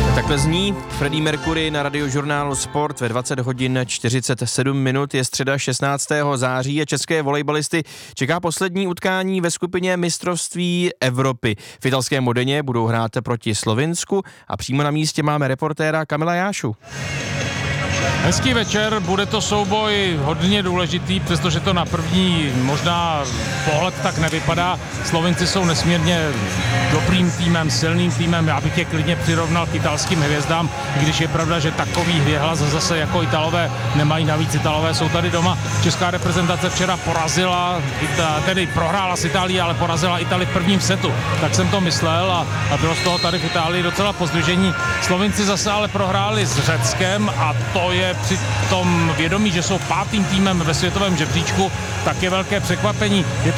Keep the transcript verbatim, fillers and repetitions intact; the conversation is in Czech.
Takhle zní Freddie Mercury na radiožurnálu Sport ve dvacet hodin čtyřicet sedm minut. Je středa šestnáctého září a české volejbalisty čeká poslední utkání ve skupině mistrovství Evropy. V italském Modeně budou hrát proti Slovinsku a přímo na místě máme reportéra Kamila Jášu. Hezký večer, bude to souboj hodně důležitý, přestože to na první možná pohled tak nevypadá. Slovinci jsou nesmírně dobrým týmem, silným týmem, já bych je klidně přirovnal k italským hvězdám, i když je pravda, že takový hvěhlas zase jako Italové nemají, navíc Italové jsou tady doma. Česká reprezentace včera porazila, tedy prohrála s Itálií, ale porazila Itálii v prvním setu, tak jsem to myslel a, a bylo z toho tady v Itálii docela pozdvižení. Slovinci zase ale prohráli s Řeckem a to je při tom vědomí, že jsou pátým týmem ve světovém žebříčku, tak je velké překvapení. Je